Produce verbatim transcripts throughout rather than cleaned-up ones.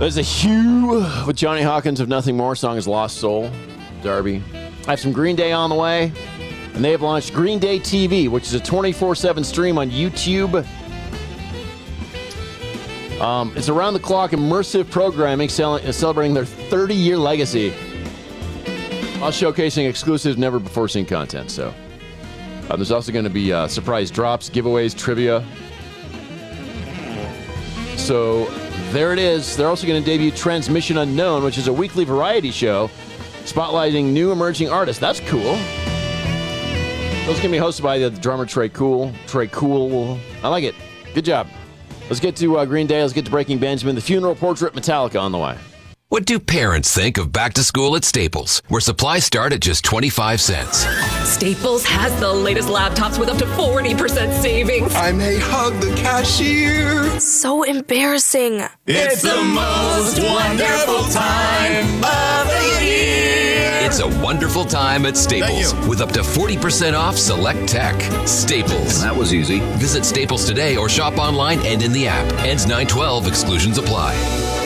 There's a Hugh with Johnny Hawkins of Nothing More. Song is Lost Soul. Darby. I have some Green Day on the way. And they have launched Green Day T V, which is a twenty-four seven stream on YouTube. Um, it's around-the-clock immersive programming celebrating their thirty-year legacy while showcasing exclusive, never-before-seen content. So uh, there's also going to be uh, surprise drops, giveaways, trivia. So there it is. They're also going to debut Transmission Unknown, which is a weekly variety show spotlighting new emerging artists. That's cool. Those can be hosted by the drummer Trey Cool. Trey Cool. I like it. Good job. Let's get to uh, Green Day. Let's get to Breaking Benjamin. The Funeral Portrait, Metallica on the way. What do parents think of back to school at Staples, where supplies start at just twenty-five cents? Staples has the latest laptops with up to forty percent savings. I may hug the cashier. So embarrassing. It's the most wonderful time of the year. It's a wonderful time at Staples with up to forty percent off select tech. Staples. That was easy. Visit Staples today or shop online and in the app. Ends nine twelve. Exclusions apply.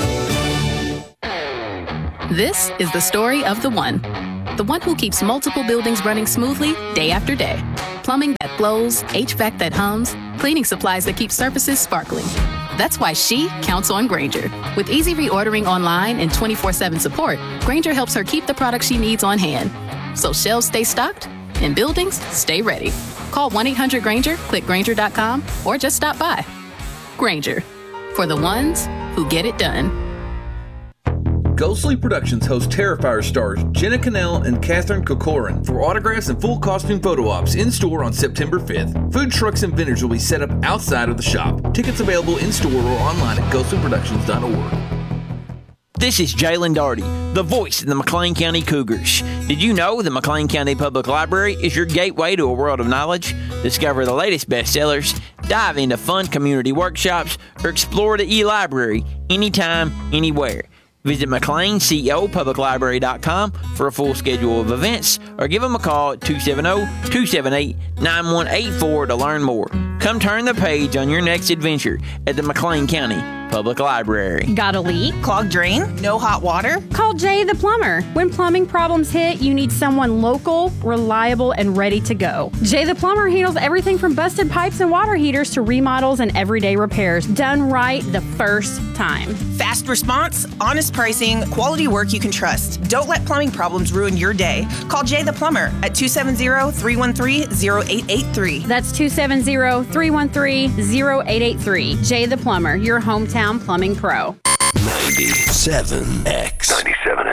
This is the story of the one. The one who keeps multiple buildings running smoothly day after day. Plumbing that flows, H V A C that hums, cleaning supplies that keep surfaces sparkling. That's why she counts on Grainger. With easy reordering online and twenty-four seven support, Grainger helps her keep the products she needs on hand. So shelves stay stocked and buildings stay ready. Call one eight hundred Grainger, click Grainger dot com, or just stop by. Grainger, for the ones who get it done. Ghostly Productions hosts Terrifier stars Jenna Cannell and Catherine Corcoran for autographs and full costume photo ops in store on September fifth. Food trucks and vendors will be set up outside of the shop. Tickets available in store or online at ghostly productions dot org. This is Jalen Darty, the voice of the McLean County Cougars. Did you know the McLean County Public Library is your gateway to a world of knowledge? Discover the latest bestsellers, dive into fun community workshops, or explore the e-library anytime, anywhere. Visit McLean Co Public Library dot com for a full schedule of events, or give them a call at two seven zero, two seven eight, nine one eight four to learn more. Come turn the page on your next adventure at the McLean County Public Library. Got a leak? Clogged drain? No hot water? Call Jay the Plumber. When plumbing problems hit, you need someone local, reliable, and ready to go. Jay the Plumber handles everything from busted pipes and water heaters to remodels and everyday repairs, done right the first time. Fast response, honest pricing, quality work you can trust. Don't let plumbing problems ruin your day. Call Jay the Plumber at two seven zero, three one three, zero eight eight three. That's two seven zero, three one three, zero eight eight three. Jay the Plumber, your hometown plumbing pro. ninety-seven X. ninety-seven